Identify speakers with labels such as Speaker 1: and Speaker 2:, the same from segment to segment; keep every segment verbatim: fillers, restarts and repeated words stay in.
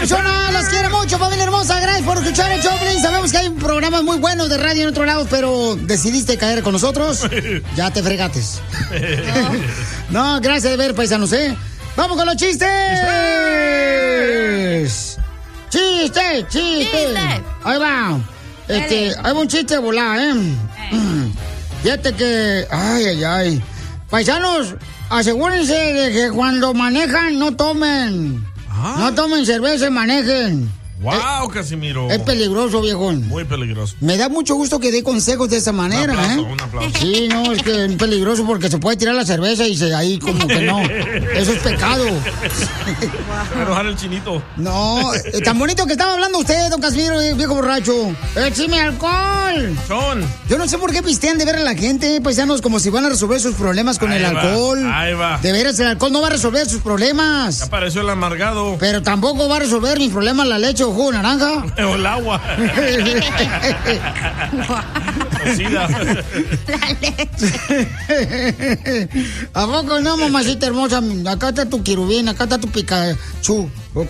Speaker 1: papuchona, los quiero mucho, familia hermosa. Gracias por escuchar el Choplin. Sabemos que hay programas muy buenos de radio en otro lado, pero decidiste caer con nosotros. Ya te fregates. No, gracias de ver, paisanos, ¿eh? ¡Vamos con los chistes! ¡Chiste! ¡Chiste! ¡Chiste! Ahí va. Este, hay un chiste volado, ¿eh? eh. Fíjate que... Ay, ay, ay. Paisanos, asegúrense de que cuando manejan no tomen. Ah. No tomen cerveza y manejen.
Speaker 2: ¡Wow, Casimiro!
Speaker 1: Es peligroso, viejón.
Speaker 2: Muy peligroso.
Speaker 1: Me da mucho gusto que dé consejos de esa manera,
Speaker 2: un aplauso,
Speaker 1: ¿eh?
Speaker 2: Un aplauso.
Speaker 1: Sí, no, es que es peligroso porque se puede tirar la cerveza y se ahí como que no. Eso es pecado.
Speaker 2: Wow. Enojar el chinito.
Speaker 1: No, tan bonito que estaba hablando usted, don Casimiro, viejo borracho. ¡Écheme alcohol!
Speaker 2: Son.
Speaker 1: Yo no sé por qué pistean de ver a la gente, paisanos, como si van a resolver sus problemas con
Speaker 2: ahí
Speaker 1: el
Speaker 2: va,
Speaker 1: alcohol.
Speaker 2: Ahí va.
Speaker 1: De veras, el alcohol no va a resolver sus problemas.
Speaker 2: Ya apareció el amargado.
Speaker 1: Pero tampoco va a resolver mis problemas la leche o jugo de naranja.
Speaker 2: O el agua. Cocida.
Speaker 3: La leche.
Speaker 1: ¿A poco no, mamacita hermosa? Acá está tu querubín, acá está tu Pikachu, ¿ok?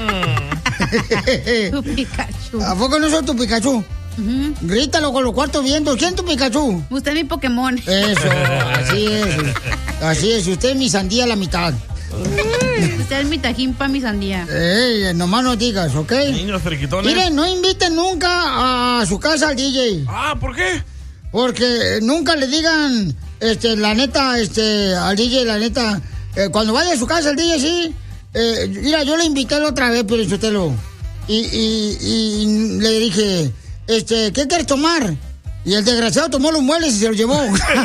Speaker 3: Tu Pikachu.
Speaker 1: ¿A poco no soy tu Pikachu?
Speaker 3: Uh-huh.
Speaker 1: Grítalo con los cuartos vientos. ¿Quién es tu Pikachu?
Speaker 3: Usted es mi Pokémon.
Speaker 1: Eso, así es. Así es, usted es mi sandía a la mitad.
Speaker 3: Usted es mi tajín pa' mi sandía.
Speaker 1: Ey, nomás no digas, ¿ok?
Speaker 2: Niños friquitones.
Speaker 1: Miren, no inviten nunca a su casa al D J.
Speaker 2: Ah, ¿por qué?
Speaker 1: Porque nunca le digan, este, la neta, este, al D J, la neta, eh, cuando vaya a su casa al D J, sí. Eh, mira, yo le invité la otra vez, pero usted y, y, y le dije, este, ¿qué quieres tomar? Y el desgraciado tomó los muebles y se los llevó.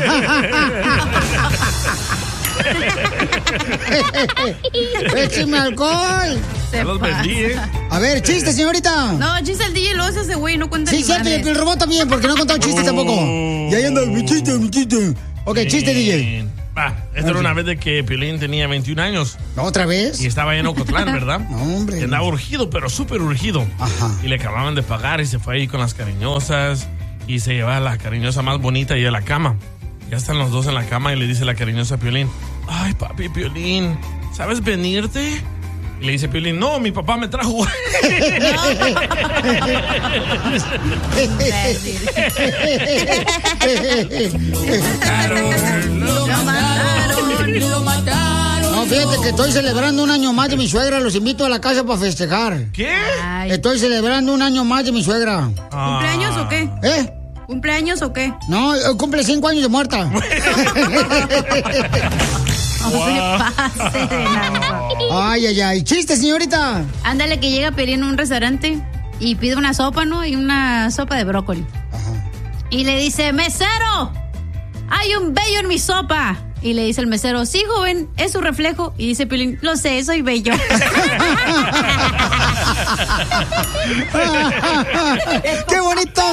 Speaker 1: ¡Écheme alcohol!
Speaker 2: Se los vendí, ¿eh?
Speaker 1: A ver, chiste, señorita.
Speaker 3: No, chiste el D J lo hace ese güey, no cuenta
Speaker 1: sí,
Speaker 3: ni
Speaker 1: cierto, y
Speaker 3: madres.
Speaker 1: el robot también, porque no ha contado chistes oh. tampoco. Y ahí anda, mi chiste, mi chiste. Ok, Bien. Chiste, D J.
Speaker 2: Va, esta era una vez de que Piolín tenía veintiún años.
Speaker 1: ¿Otra vez?
Speaker 2: Y estaba en Ocotlán, ¿verdad?
Speaker 1: No, hombre.
Speaker 2: Y andaba urgido, pero súper urgido.
Speaker 1: Ajá.
Speaker 2: Y le acababan de pagar y se fue ahí con las cariñosas. Y se lleva a la cariñosa más bonita y a la cama. Ya están los dos en la cama y le dice la cariñosa a Piolín: ay, papi, Piolín, ¿sabes venirte? Y le dice Piolín: no, mi papá me trajo.
Speaker 3: Lo mataron, lo mataron.
Speaker 1: No, fíjate que estoy celebrando un año más de mi suegra. Los invito a la casa para festejar.
Speaker 2: ¿Qué?
Speaker 3: Ay.
Speaker 1: Estoy celebrando un año más de mi suegra.
Speaker 2: Ah.
Speaker 3: ¿Cumpleaños o qué?
Speaker 1: ¿Eh?
Speaker 3: ¿Cumpleaños o qué?
Speaker 1: No, cumple cinco años de muerta.
Speaker 3: No se pase de lanza.
Speaker 1: Ay, ay, ay. Chiste, señorita.
Speaker 3: Ándale, que llega Piolín a un restaurante y pide una sopa, ¿no? Y una sopa de brócoli.
Speaker 1: Ajá.
Speaker 3: Y le dice: mesero, hay un bello en mi sopa. Y le dice el mesero: sí, joven, es su reflejo. Y dice Piolín: lo sé, soy bello.
Speaker 1: ¡Qué bonitos